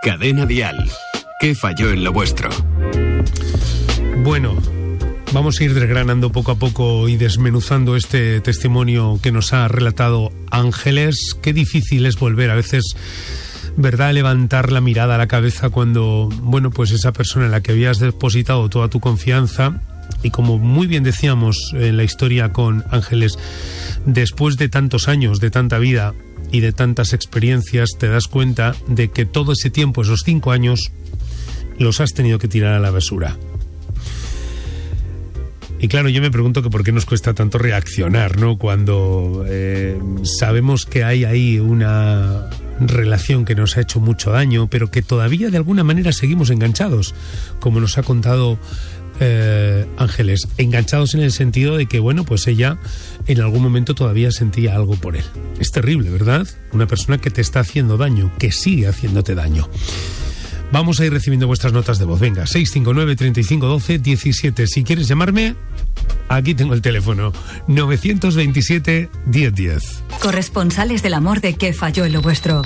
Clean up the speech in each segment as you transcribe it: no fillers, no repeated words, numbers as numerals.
Cadena Dial. ¿Qué falló en lo vuestro? Bueno, vamos a ir desgranando poco a poco y desmenuzando este testimonio que nos ha relatado Ángeles. Qué difícil es volver a veces, ¿verdad?, levantar la mirada a la cabeza cuando, bueno, pues esa persona en la que habías depositado toda tu confianza, y como muy bien decíamos en la historia con Ángeles, después de tantos años, de tanta vida y de tantas experiencias, te das cuenta de que todo ese tiempo, esos 5 años, los has tenido que tirar a la basura. Y claro, yo me pregunto que por qué nos cuesta tanto reaccionar, ¿no? Cuando sabemos que hay ahí una relación que nos ha hecho mucho daño, pero que todavía de alguna manera seguimos enganchados, como nos ha contado Ángeles, enganchados en el sentido de que, bueno, pues ella en algún momento todavía sentía algo por él. Es terrible, ¿verdad? Una persona que te está haciendo daño, que sigue haciéndote daño. Vamos a ir recibiendo vuestras notas de voz. Venga, 659 35 12 17. Si quieres llamarme, aquí tengo el teléfono, 927 1010. Corresponsales del amor de ¿Qué falló en lo vuestro?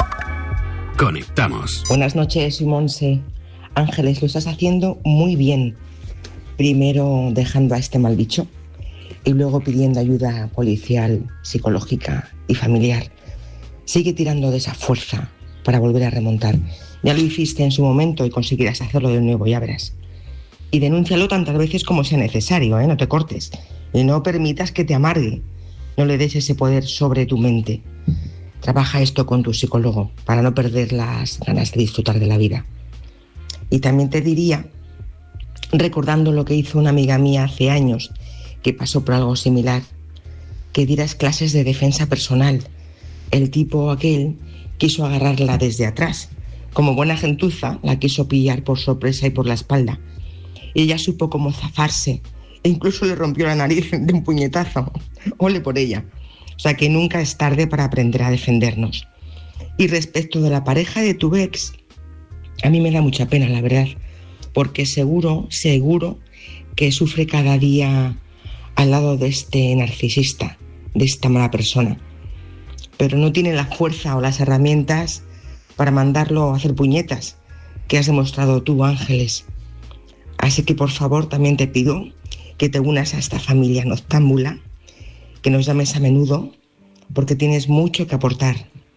Conectamos. Buenas noches, soy Monse. Ángeles, lo estás haciendo muy bien. Primero dejando a este mal bicho y luego pidiendo ayuda policial, psicológica y familiar. Sigue tirando de esa fuerza para volver a remontar. Ya lo hiciste en su momento y conseguirás hacerlo de nuevo, ya verás. Y denúncialo tantas veces como sea necesario, no te cortes. Y no permitas que te amargue. No le des ese poder sobre tu mente. Trabaja esto con tu psicólogo para no perder las ganas de disfrutar de la vida. Y también te diría, recordando lo que hizo una amiga mía hace años, que pasó por algo similar, que dieras clases de defensa personal. El tipo aquel quiso agarrarla desde atrás. Como buena gentuza, la quiso pillar por sorpresa y por la espalda. Y ella supo cómo zafarse. E incluso le rompió la nariz de un puñetazo. Ole por ella. O sea que nunca es tarde para aprender a defendernos. Y respecto de la pareja de tu ex, a mí me da mucha pena, la verdad. Porque seguro que sufre cada día al lado de este narcisista, de esta mala persona. Pero no tiene la fuerza o las herramientas para mandarlo a hacer puñetas, que has demostrado tú, Ángeles. Así que, por favor, también te pido que te unas a esta familia noctámbula, que nos llames a menudo, porque tienes mucho que aportar.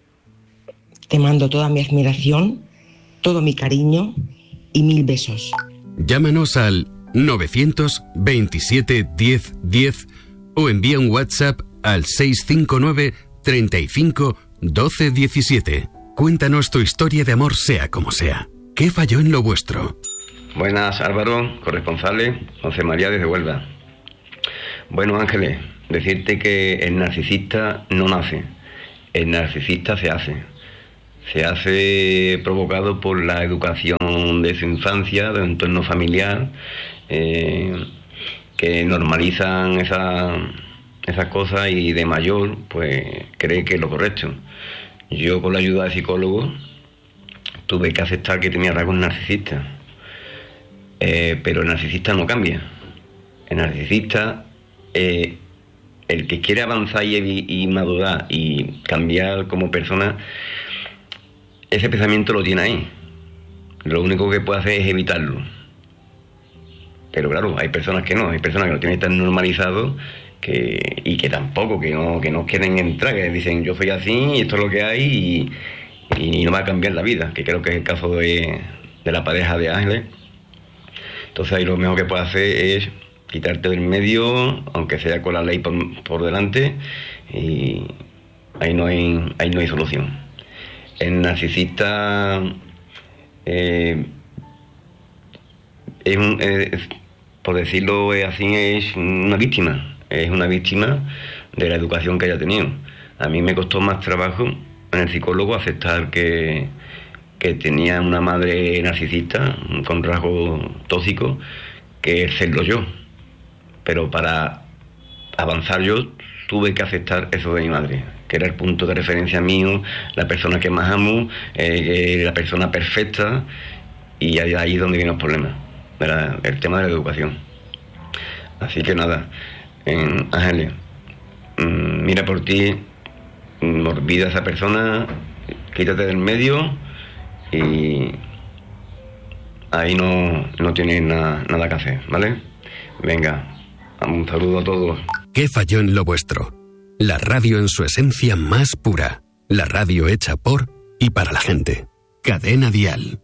Te mando toda mi admiración, todo mi cariño y 1000 besos. Llámanos al 927 10 10 o envía un WhatsApp al 659 35 12 17. Cuéntanos tu historia de amor, sea como sea. ¿Qué falló en lo vuestro? Buenas, Álvaro, corresponsales, José María desde Huelva. Bueno, Ángeles, decirte que el narcisista no nace, el narcisista se hace. Se hace provocado por la educación de su infancia, del entorno familiar, que normalizan esas cosas y de mayor pues cree que es lo correcto. Yo, con la ayuda de psicólogos, tuve que aceptar que tenía rasgos narcisistas. Pero el narcisista no cambia. El narcisista, el que quiere avanzar y madurar y cambiar como persona, ese pensamiento lo tiene ahí. Lo único que puede hacer es evitarlo. Pero claro, hay personas que no, hay personas que lo tienen tan normalizado y que tampoco, que no quieren entrar, que dicen yo soy así y esto es lo que hay y no va a cambiar la vida, que creo que es el caso de la pareja de Ángeles. Entonces ahí lo mejor que puedes hacer es quitarte del medio, aunque sea con la ley por delante, y ahí no hay solución. El narcisista por decirlo así, es una víctima. Es una víctima de la educación que haya tenido. A mí me costó más trabajo en el psicólogo aceptar que tenía una madre narcisista con rasgos tóxicos, que serlo yo. Pero para avanzar yo tuve que aceptar eso de mi madre, que era el punto de referencia mío, la persona que más amo, la persona perfecta, y ahí es donde vienen los problemas, era el tema de la educación. Así que nada, Ángeles, mira por ti, olvida a esa persona, quítate del medio y ahí no tienes nada que hacer, ¿vale? Venga, un saludo a todos. ¿Qué falló en lo vuestro? La radio en su esencia más pura. La radio hecha por y para la gente. Cadena Dial.